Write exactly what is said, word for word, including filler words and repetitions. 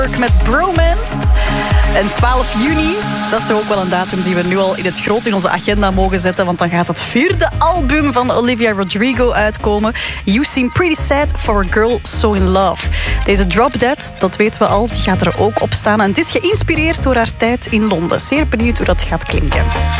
met Bromance. En twaalf juni, dat is toch ook wel een datum die we nu al in het groot in onze agenda mogen zetten, want dan gaat het vierde album van Olivia Rodrigo uitkomen. You Seem Pretty Sad for a Girl So In Love. Deze Drop Dead, dat weten we al, die gaat er ook op staan. En het is geïnspireerd door haar tijd in Londen. Zeer benieuwd hoe dat gaat klinken.